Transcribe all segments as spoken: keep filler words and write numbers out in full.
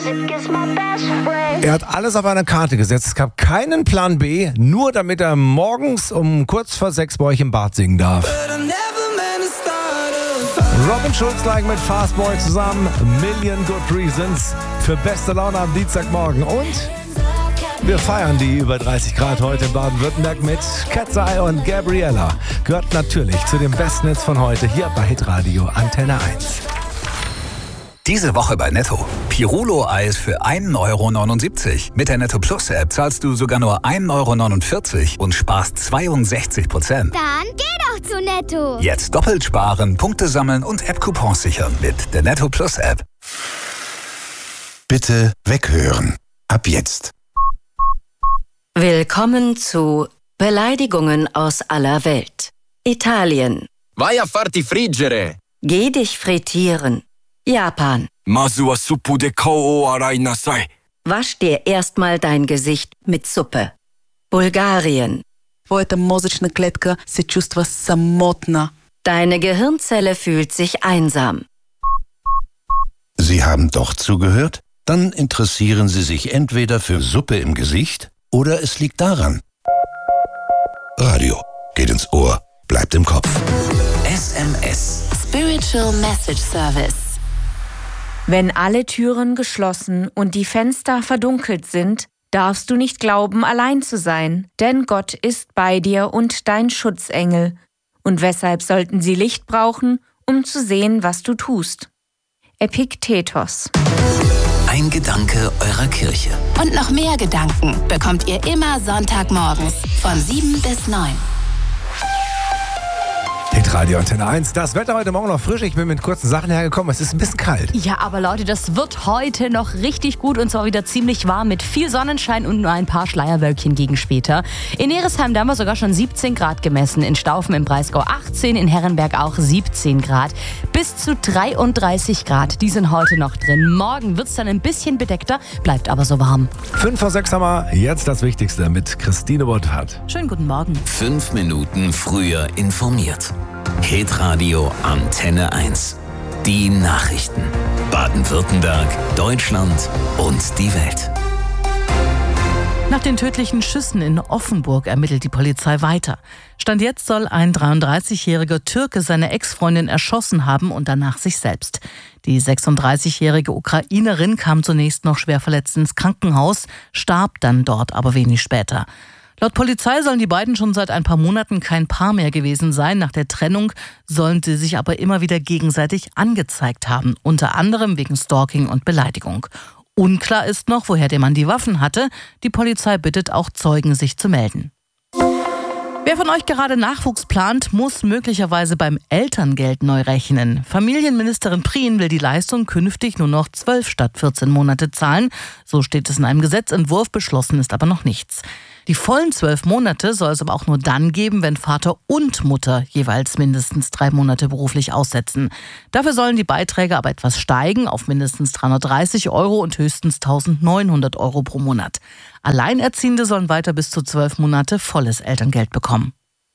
Er hat alles auf eine Karte gesetzt. Es gab keinen Plan B, nur damit er morgens um kurz vor sechs bei euch im Bad singen darf. Robin Schulz-like mit Fastboy zusammen. Million Good Reasons für beste Laune am Dienstagmorgen. Und wir feiern die über dreißig Grad heute in Baden-Württemberg mit Cat's Eye und Gabriella. Gehört natürlich zu den besten Hits von heute hier bei Hitradio Antenne eins. Diese Woche bei Netto. Pirulo-Eis für ein Euro neunundsiebzig. Mit der Netto Plus App zahlst du sogar nur ein Euro neunundvierzig und sparst zweiundsechzig Prozent. Dann geh doch zu Netto. Jetzt doppelt sparen, Punkte sammeln und App-Coupons sichern mit der Netto Plus App. Bitte weghören. Ab jetzt. Willkommen zu Beleidigungen aus aller Welt. Italien. Vai a farti friggere. Geh dich frittieren. Japan. Masu wa suppu de kao o arai nasai. Wasch dir erstmal dein Gesicht mit Suppe. Bulgarien. Твоята мозъчна клетка се чувства самотна. Deine Gehirnzelle fühlt sich einsam. Sie haben doch zugehört? Dann interessieren Sie sich entweder für Suppe im Gesicht oder es liegt daran. Radio geht ins Ohr, bleibt im Kopf. S M S. Spiritual Message Service. Wenn alle Türen geschlossen und die Fenster verdunkelt sind, darfst du nicht glauben, allein zu sein, denn Gott ist bei dir und dein Schutzengel. Und weshalb sollten sie Licht brauchen, um zu sehen, was du tust? Epiktetos. Ein Gedanke eurer Kirche. Und noch mehr Gedanken bekommt ihr immer Sonntagmorgens von sieben bis neun. Hitradio Antenne eins. Das Wetter heute Morgen noch frisch. Ich bin mit kurzen Sachen hergekommen. Es ist ein bisschen kalt. Ja, aber Leute, das wird heute noch richtig gut und zwar wieder ziemlich warm mit viel Sonnenschein und nur ein paar Schleierwölkchen gegen später. In Neresheim, da haben wir sogar schon siebzehn Grad gemessen. In Staufen im Breisgau achtzehn, in Herrenberg auch siebzehn Grad. Bis zu dreiunddreißig Grad, die sind heute noch drin. Morgen wird es dann ein bisschen bedeckter, bleibt aber so warm. Fünf vor sechs haben wir jetzt das Wichtigste mit Christine Wohlfahrt. Schönen guten Morgen. Fünf Minuten früher informiert. Hitradio Antenne eins. Die Nachrichten. Baden-Württemberg, Deutschland und die Welt. Nach den tödlichen Schüssen in Offenburg ermittelt die Polizei weiter. Stand jetzt soll ein dreiunddreißigjähriger Türke seine Ex-Freundin erschossen haben und danach sich selbst. Die sechsunddreißigjährige Ukrainerin kam zunächst noch schwer verletzt ins Krankenhaus, starb dann dort aber wenig später. Laut Polizei sollen die beiden schon seit ein paar Monaten kein Paar mehr gewesen sein. Nach der Trennung sollen sie sich aber immer wieder gegenseitig angezeigt haben, unter anderem wegen Stalking und Beleidigung. Unklar ist noch, woher der Mann die Waffen hatte. Die Polizei bittet auch Zeugen, sich zu melden. Wer von euch gerade Nachwuchs plant, muss möglicherweise beim Elterngeld neu rechnen. Familienministerin Prien will die Leistung künftig nur noch zwölf statt vierzehn Monate zahlen. So steht es in einem Gesetzentwurf, beschlossen ist aber noch nichts. Die vollen zwölf Monate soll es aber auch nur dann geben, wenn Vater und Mutter jeweils mindestens drei Monate beruflich aussetzen. Dafür sollen die Beiträge aber etwas steigen auf mindestens dreihundertdreißig Euro und höchstens eintausendneunhundert Euro pro Monat. Alleinerziehende sollen weiter bis zu zwölf Monate volles Elterngeld bekommen.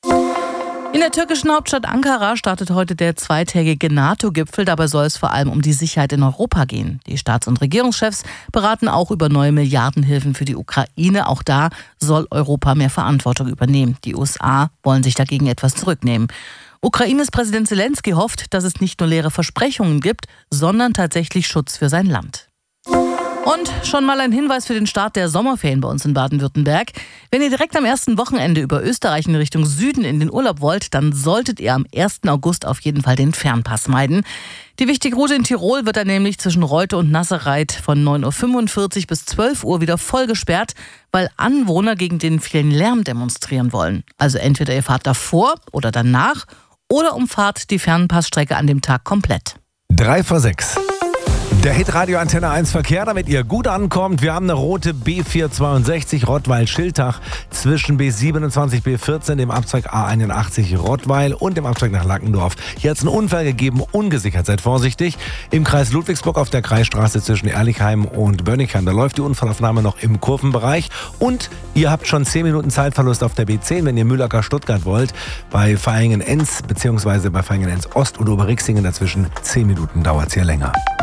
In der türkischen Hauptstadt Ankara startet heute der zweitägige NATO-Gipfel. Dabei soll es vor allem um die Sicherheit in Europa gehen. Die Staats- und Regierungschefs beraten auch über neue Milliardenhilfen für die Ukraine. Auch da soll Europa mehr Verantwortung übernehmen. Die U S A wollen sich dagegen etwas zurücknehmen. Ukraines Präsident Zelensky hofft, dass es nicht nur leere Versprechungen gibt, sondern tatsächlich Schutz für sein Land. Und schon mal ein Hinweis für den Start der Sommerferien bei uns in Baden-Württemberg. Wenn ihr direkt am ersten Wochenende über Österreich in Richtung Süden in den Urlaub wollt, dann solltet ihr am ersten August auf jeden Fall den Fernpass meiden. Die wichtige Route in Tirol wird dann nämlich zwischen Reute und Nasserreit von neun Uhr fünfundvierzig bis zwölf Uhr wieder voll gesperrt, weil Anwohner gegen den vielen Lärm demonstrieren wollen. Also entweder ihr fahrt davor oder danach oder umfahrt die Fernpassstrecke an dem Tag komplett. Drei vor sechs. Der Hitradio Antenne eins Verkehr, damit ihr gut ankommt. Wir haben eine rote B vierhundertzweiundsechzig Rottweil-Schiltach zwischen B siebenundzwanzig B vierzehn, dem Abzweig A einundachtzig Rottweil und dem Abzweig nach Lackendorf. Hier hat es einen Unfall gegeben, ungesichert, seid vorsichtig. Im Kreis Ludwigsburg auf der Kreisstraße zwischen Ehrlichheim und Bönnigheim. Da läuft die Unfallaufnahme noch im Kurvenbereich. Und ihr habt schon zehn Minuten Zeitverlust auf der B zehn, wenn ihr Mühlacker-Stuttgart wollt. Bei Vaihingen-Enz bzw. bei Vaihingen-Enz Ost und Oberrixingen dazwischen zehn Minuten dauert es hier länger.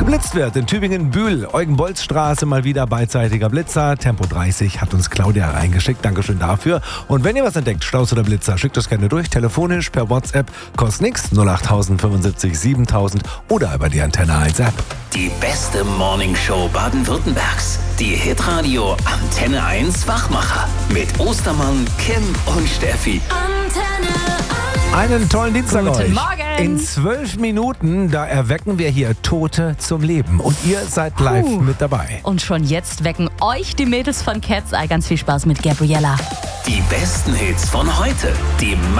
Geblitzt wird in Tübingen-Bühl, Eugen-Bolz-Straße, mal wieder beidseitiger Blitzer. Tempo dreißig hat uns Claudia reingeschickt. Dankeschön dafür. Und wenn ihr was entdeckt, Staus oder Blitzer, schickt das gerne durch. Telefonisch, per WhatsApp, kostet nichts. null acht fünfundsiebzig siebentausend oder über die Antenne eins App. Die beste Morningshow Baden-Württembergs. Die Hitradio Antenne eins Wachmacher. Mit Ostermann, Kim und Steffi. Antenne eins. Einen tollen Dienstag Guten euch. Morgen. In zwölf Minuten, da erwecken wir hier Tote zum Leben. Und ihr seid live Puh. mit dabei. Und schon jetzt wecken euch die Mädels von Cat's Eye. Ganz viel Spaß mit Gabriella. Die besten Hits von heute. Die